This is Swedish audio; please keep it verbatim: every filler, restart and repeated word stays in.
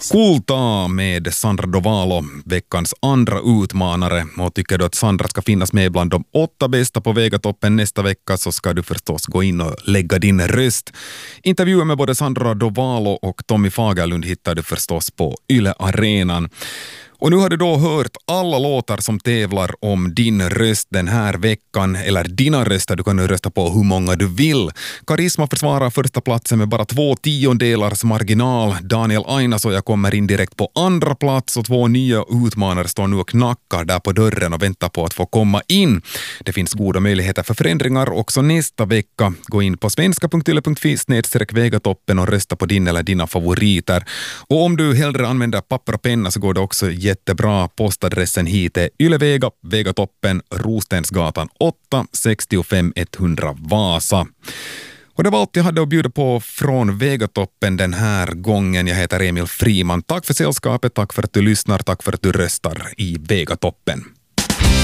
Kultaa med Sandra Dovalo, veckans andra utmanare. Och tycker du att Sandra ska finnas med bland de åtta bästa på Vegatoppen nästa vecka så ska du förstås gå in och lägga din röst. Intervjuer med både Sandra Dovalo och Tommy Fagerlund hittar du förstås på Yle Arenan. Och nu har du då hört alla låtar som tävlar om din röst den här veckan, eller dina röster, du kan nu rösta på hur många du vill. Karisma försvarar första platsen med bara två tiondelars marginal. Daniel Ainasoja kommer in direkt på andra plats och två nya utmanare står nu och knackar där på dörren och väntar på att få komma in. Det finns goda möjligheter för förändringar också nästa vecka. Gå in på svenska punkt yle punkt fi snedstreck Vegatoppen och rösta på din eller dina favoriter. Och om du hellre använder papper och penna så går det också jättebra. Postadressen hit är Ylevega, Vegatoppen, Rostensgatan åtta, sextiofem etthundra Vasa. Och det var allt jag hade att bjuda på från Vegatoppen den här gången. Jag heter Emil Friman. Tack för sällskapet, tack för att du lyssnar, tack för att du röstar i Vegatoppen.